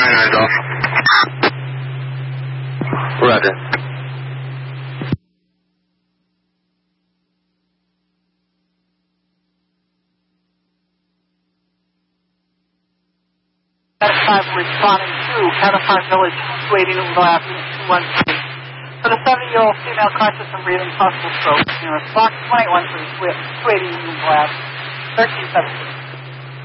off. Roger. Responding to Catafar Village 280 Newton Glass 213. For the 70-year-old female conscious and breathing, possible stroke. Response 21 for 280 Newton Glass 1376.